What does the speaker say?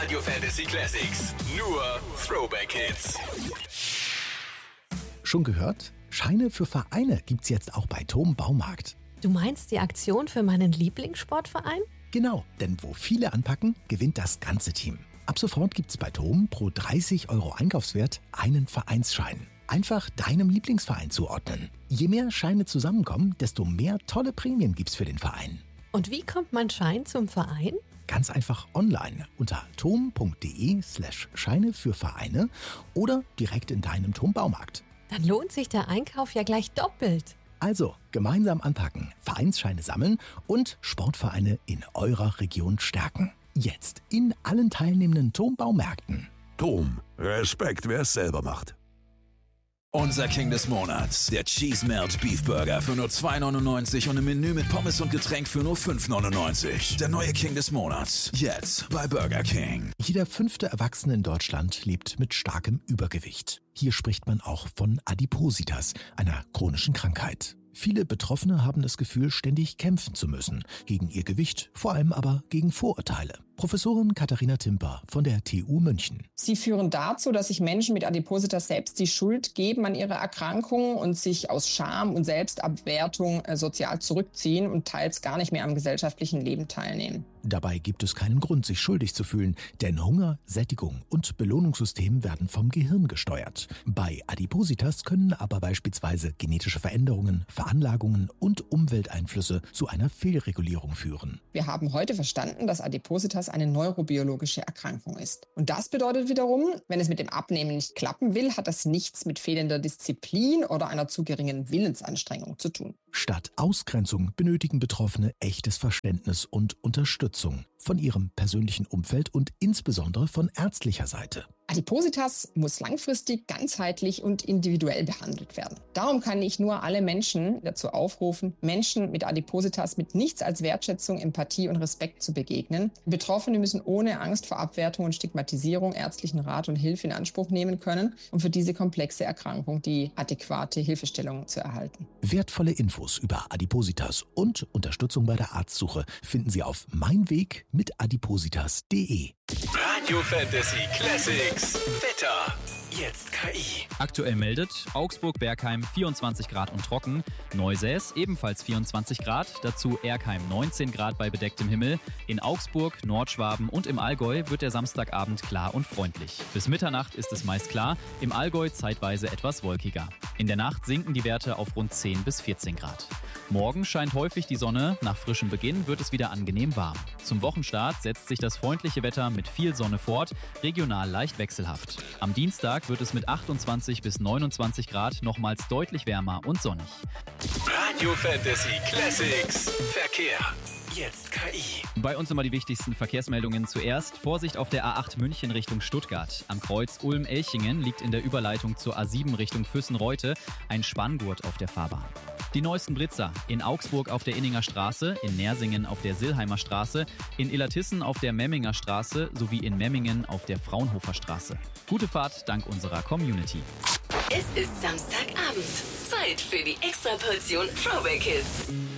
Radio Fantasy Classics. Nur Throwback Hits. Schon gehört? Scheine für Vereine gibt's jetzt auch bei TOM Baumarkt. Du meinst die Aktion für meinen Lieblingssportverein? Genau, denn wo viele anpacken, gewinnt das ganze Team. Ab sofort gibt's bei TOM pro 30 € Einkaufswert einen Vereinsschein. Einfach deinem Lieblingsverein zuordnen. Je mehr Scheine zusammenkommen, desto mehr tolle Prämien gibt's für den Verein. Und wie kommt mein Schein zum Verein? Ganz einfach online unter tom.de/Scheine für Vereine oder direkt in deinem TOM Baumarkt. Dann lohnt sich der Einkauf ja gleich doppelt. Also gemeinsam anpacken, Vereinsscheine sammeln und Sportvereine in eurer Region stärken. Jetzt in allen teilnehmenden TOM Baumärkten. TOM, Respekt, wer es selber macht. Unser King des Monats, der Cheese Melt Beef Burger für nur 2,99 und im Menü mit Pommes und Getränk für nur 5,99. Der neue King des Monats, jetzt bei Burger King. Jeder 5. Erwachsene in Deutschland lebt mit starkem Übergewicht. Hier spricht man auch von Adipositas, einer chronischen Krankheit. Viele Betroffene haben das Gefühl, ständig kämpfen zu müssen. Gegen ihr Gewicht, vor allem aber gegen Vorurteile. Professorin Katharina Timper von der TU München. Sie führen dazu, dass sich Menschen mit Adipositas selbst die Schuld geben an ihre Erkrankung und sich aus Scham und Selbstabwertung sozial zurückziehen und teils gar nicht mehr am gesellschaftlichen Leben teilnehmen. Dabei gibt es keinen Grund, sich schuldig zu fühlen, denn Hunger, Sättigung und Belohnungssystem werden vom Gehirn gesteuert. Bei Adipositas können aber beispielsweise genetische Veränderungen, Veranlagungen und Umwelteinflüsse zu einer Fehlregulierung führen. Wir haben heute verstanden, dass Adipositas eine neurobiologische Erkrankung ist. Und das bedeutet wiederum, wenn es mit dem Abnehmen nicht klappen will, hat das nichts mit fehlender Disziplin oder einer zu geringen Willensanstrengung zu tun. Statt Ausgrenzung benötigen Betroffene echtes Verständnis und Unterstützung von ihrem persönlichen Umfeld und insbesondere von ärztlicher Seite. Adipositas muss langfristig, ganzheitlich und individuell behandelt werden. Darum kann ich nur alle Menschen dazu aufrufen, Menschen mit Adipositas mit nichts als Wertschätzung, Empathie und Respekt zu begegnen. Betroffene müssen ohne Angst vor Abwertung und Stigmatisierung ärztlichen Rat und Hilfe in Anspruch nehmen können, um für diese komplexe Erkrankung die adäquate Hilfestellung zu erhalten. Wertvolle Infos über Adipositas und Unterstützung bei der Arztsuche finden Sie auf meinwegmitadipositas.de. Radio Fantasy Classics. Wetter. Jetzt KI. Aktuell meldet Augsburg-Bergheim 24 Grad und trocken, Neusäß ebenfalls 24 Grad, dazu Erkheim 19 Grad bei bedecktem Himmel. In Augsburg, Nordschwaben und im Allgäu wird der Samstagabend klar und freundlich. Bis Mitternacht ist es meist klar, im Allgäu zeitweise etwas wolkiger. In der Nacht sinken die Werte auf rund 10 bis 14 Grad. Morgen scheint häufig die Sonne, nach frischem Beginn wird es wieder angenehm warm. Zum Wochenstart setzt sich das freundliche Wetter mit viel Sonne fort, regional leicht wechselhaft. Am Dienstag wird es mit 28 bis 29 Grad nochmals deutlich wärmer und sonnig. Radio Fantasy Classics. Verkehr. Jetzt KI. Bei uns immer die wichtigsten Verkehrsmeldungen zuerst. Vorsicht auf der A8 München Richtung Stuttgart. Am Kreuz Ulm-Elchingen liegt in der Überleitung zur A7 Richtung Füssen-Reute ein Spanngurt auf der Fahrbahn. Die neuesten Blitzer in Augsburg auf der Inninger Straße, in Nersingen auf der Silheimer Straße, in Illertissen auf der Memminger Straße sowie in Memmingen auf der Fraunhofer Straße. Gute Fahrt dank unserer Community. Es ist Samstagabend. Zeit für die Extraportion Throwback Hits.